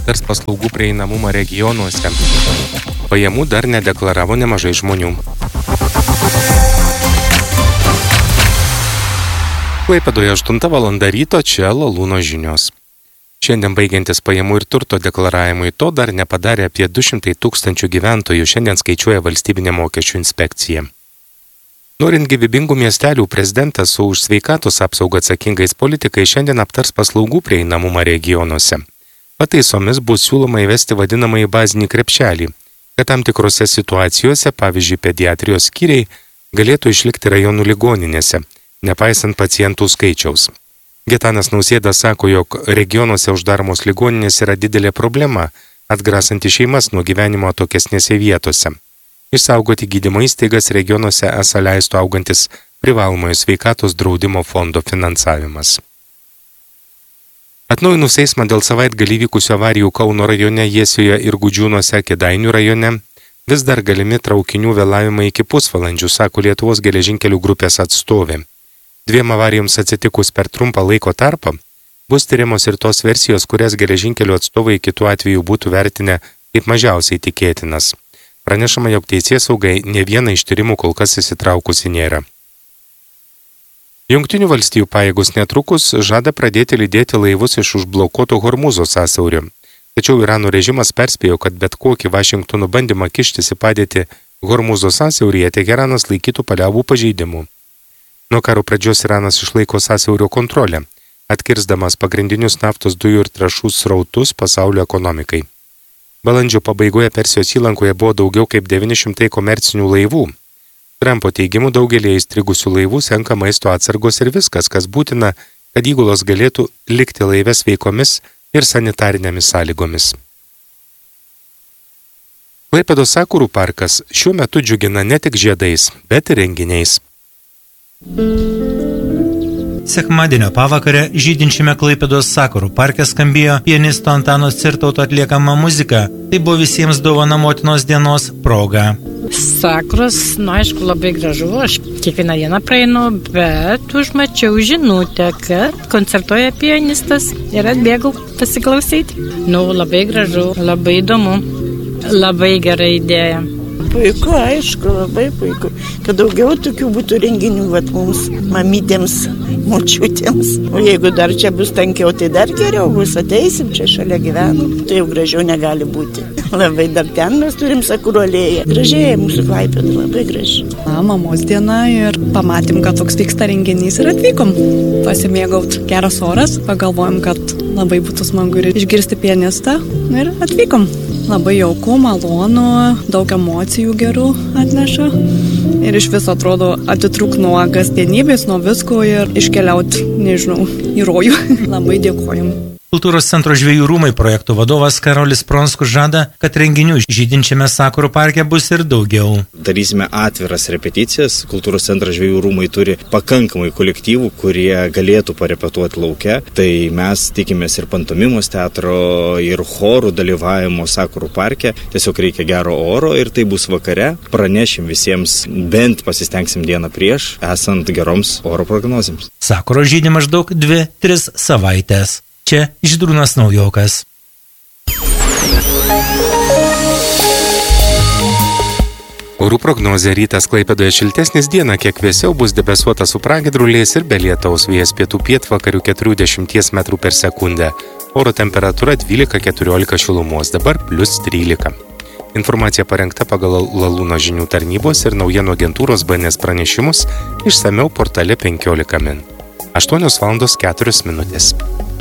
aptars paslaugų prieinamumą regionuose. Pajamų dar nedeklaravo nemažai žmonių. Klaipėdoje 8 val. Ryto, čia Lalūno žinios. Šiandien baigiantis pajamų ir turto deklaravimui to dar nepadarė apie 200 000 gyventojų, šiandien skaičiuoja valstybinė mokesčių inspekcija. Norint gyvybingų miestelių, prezidentas su už sveikatos apsaugą atsakingais politikai šiandien aptars paslaugų prieinamumą regionuose. Pataisomis bus siūloma įvesti vadinamąjį bazinį krepšelį, kad tam tikrose situacijose, pavyzdžiui, pediatrijos skyriai, galėtų išlikti rajonų ligoninėse, nepaisant pacientų skaičiaus. Gitanas Nausėda sako, jog regionuose uždaromos ligoninės yra didelė problema, atgrasanti šeimas nuo gyvenimo atokesnėse vietose. Išsaugoti gydymo įstaigas regionuose esą leistų augantis privalomojo sveikatos draudimo fondo finansavimas. Atnaujinus eismą dėl savaitgalį vykusių avarijų Kauno rajone, Jiesioje ir Gudžiūnuose, Kėdainių rajone, vis dar galimi traukinių vėlavimai iki pusvalandžių, sako Lietuvos geležinkelių grupės atstovė. 2 avarijoms atsitikus per trumpą laiko tarpą bus tyrimos ir tos versijos, kurias geležinkelių atstovai kitų atveju būtų vertinę kaip mažiausiai tikėtinas. Pranešama, jog teisėsaugai ne vieną iš tyrimų kol kas įsitraukusi nėra. Jungtinių valstijų pajėgos netrukus žada pradėti lydėti laivus iš užblokuoto Hormūzo sąsiaurio. Tačiau Irano režimas perspėjo, kad bet kokį Vašingtono bandymą kištis į padėtį Hormūzo sąsiauryje Teheranas laikytų paliaubų pažeidimu. Nuo karo pradžios Iranas išlaiko sąsiaurio kontrolę, atkirsdamas pagrindinius naftos dujų ir trąšų srautus pasaulio ekonomikai. Balandžio pabaigoje Persijos įlankoje buvo daugiau kaip 900 komercinių laivų. Trumpo teigimu daugelį įstrigusių laivų senka maisto atsargos ir viskas, kas būtina, kad įgulos galėtų likti laive sveikomis ir sanitarinėmis sąlygomis. Klaipėdos sakurų parkas šiuo metu džiugina ne tik žiedais, bet ir renginiais. Sekmadienio pavakarę žydinčiame Klaipėdos sakurų parke skambėjo pianisto Antano Cirtauto atliekama muzika. Tai buvo visiems dovana motinos dienos proga. Sakuros, aišku, labai gražu, aš kiekvieną dieną praeinu, bet užmačiau žinutę, kad koncertuoja pianistas ir atbėgau pasiklausyti. Labai gražu, labai įdomu, labai gera idėja. Puiku, aišku, labai puiku, kad daugiau tokių būtų renginių mums, mamytėms, močiutėms. O jeigu dar čia bus tankiau, tai dar geriau bus, ateisim, čia šalia gyvenam, tai jau gražiau negali būti. Labai dar ten mes turim sakurų alėją. Gražiai mūsų Klaipėda, labai graži. Mamos diena ir pamatėm, kad toks vyksta renginys ir atvykom. Pasimėgaut, geras oras, pagalvojom, kad labai būtų smagu ir išgirsti pianistą ir atvykom. Labai jauku, malonu, daug emocijų gerų atneša ir iš viso atrodo atitrūk nuo kasdienybės, nuo visko ir iškeliaut, nežinau, į rojų. Labai dėkojam. Kultūros centro Žvejų rūmai projektų vadovas Karolis Pronskus žada, kad renginių žydinčiame sakurų parke bus ir daugiau. Darysime atviras repeticijas. Kultūros centro Žvejų rūmai turi pakankamai kolektyvų, kurie galėtų parepetuoti lauke. Tai mes tikimės ir pantomimos teatro, ir chorų dalyvavimo sakurų parke. Tiesiog reikia gero oro ir tai bus vakare. Pranešim visiems, bent pasistengsim dieną prieš, esant geroms oro prognozėms. Sakuro žydi maždaug 2-3 savaitės. Čia Žydrūnas Naujokas. Orų prognozė: rytas Klaipėdoje šiltesnis, dieną kiek vėsiau, bus debesuota su pragiedruliais ir be lietaus, vėjas pietų pietvakarių 40 metrų per sekundę. Oro temperatūra 12-14 šilumos, dabar +13. Informacija parengta pagal Lalūno žinių tarnybos ir naujienų agentūros BNS pranešimus, išsamiau portale 15 min. 8:04 min.